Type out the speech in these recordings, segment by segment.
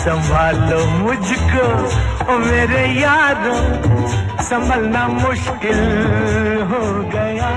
संभालो मुझको ओ मेरे यारो, संभलना मुश्किल हो गया।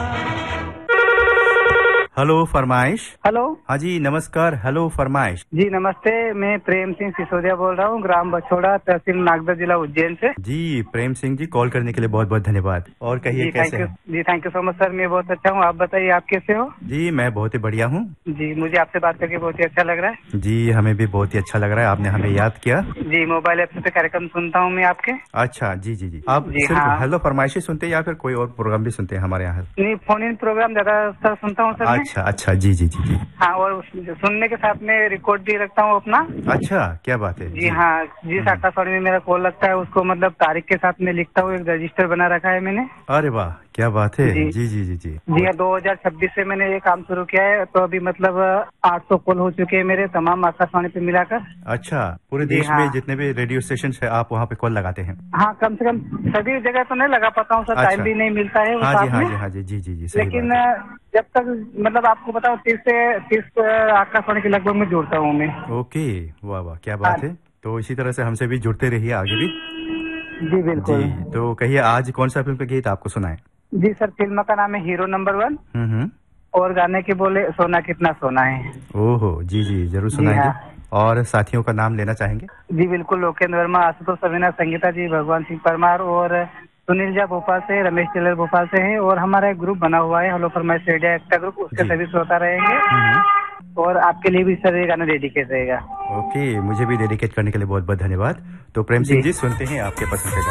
हेलो फरमाइश। हेलो। हाँ जी नमस्कार। हेलो फरमाइश। जी नमस्ते, मैं प्रेम सिंह सिसोदिया बोल रहा हूँ, ग्राम बछोड़ा, तहसील नागदा, जिला उज्जैन से। जी प्रेम सिंह जी, कॉल करने के लिए बहुत बहुत धन्यवाद। और कहिए कैसे हैं? जी thank you so much sir, मैं बहुत अच्छा हूँ, आप बताइए आप कैसे हो? जी मैं बहुत ही बढ़िया हूँ। जी मुझे आपसे बात करके बहुत ही अच्छा लग रहा है। जी हमें भी बहुत ही अच्छा लग रहा है, आपने हमें याद किया। जी मोबाइल ऐप पे कार्यक्रम सुनता हूँ मैं आपके। अच्छा जी जी जी। आप जी सिर्फ हाँ। हेलो फरमाइश ही सुनते हैं या फिर कोई और प्रोग्राम भी सुनते हैं हमारे यहाँ? नहीं, फोन इन प्रोग्राम ज्यादा सुनता हूँ सर मैं। अच्छा अच्छा जी जी जी जी। हाँ, और सुनने के साथ में रिकॉर्ड भी रखता हूँ अपना। अच्छा क्या बात है जी हाँ, जिस आकाशवाणी में मेरा कॉल लगता है उसको मतलब तारीख के साथ में लिखता हूँ, एक रजिस्टर बना रखा है मैंने। अरे वाह क्या बात है। जी जी जी जी जी जी हाँ, 2026 से मैंने ये काम शुरू किया है, तो अभी मतलब 800 कॉल हो चुके हैं मेरे तमाम आकाशवाणी पे मिलाकर। अच्छा, पूरे जी देश हाँ। में जितने भी रेडियो स्टेशन है आप वहाँ पे कॉल लगाते हैं? हाँ, कम से कम सभी जगह तो नहीं लगा पाता हूँ सर, अच्छा। टाइम भी नहीं मिलता है वो हाँ जी साथ हाँ में। जी हाँ जी जी जी जी सही लेकिन बात है। जब तक मतलब आपको बताओ 30 आकाशवाणी के लगभग में जुड़ता हूँ मैं। ओके, वाह वाह क्या बात है। तो इसी तरह से हमसे भी जुड़ते रहिए आगे भी। जी बिल्कुल। जी तो कहिए आज कौन सा फिल्म का गीत आपको सुनाए? जी सर, फिल्म का नाम है हीरो नंबर 1 और गाने के बोले सोना कितना सोना है। ओहो जी जी जरूर जी सुनाएंगे। हाँ। और साथियों का नाम लेना चाहेंगे? जी बिल्कुल, लोकेंद्र वर्मा, आशुतोष सवीना, संगीता जी, भगवान सिंह परमार और सुनील झा भोपाल से, रमेश टेलर भोपाल से है, और हमारा एक ग्रुप बना हुआ है हेलो फरमाइश रेडियो एक्टा ग्रुप, उसके सभी श्रोता रहेंगे। और आपके लिए भी सर ये गाना डेडिकेट रहेगा। ओके, मुझे भी डेडिकेट करने के लिए बहुत बहुत धन्यवाद। तो प्रेम सिंह जी सुनते हैं आपके पसंद का गाना।